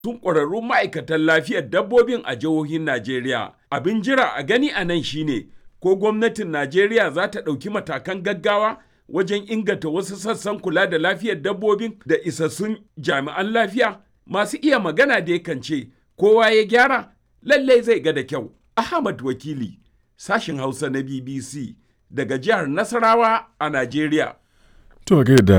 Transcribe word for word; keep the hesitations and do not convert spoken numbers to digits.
sun ƙwararrun ma'aikatan lafiyar dabbobin a jihohin Najeriya. Abin jira a gani a nan shine ko gwamnatin Najeriya za ta ɗauki matakan gaggawa wajen inganta wasu sassan kula da lafiyar dabbobin da isassun jami'an lafiya. Masu iya magana da yakan ce kowa ya gyara lallai zai ga da kyau. Ahmad Wakili, sashin Hausa na B B C daga jihar Nasarawa a Najeriya. To gaida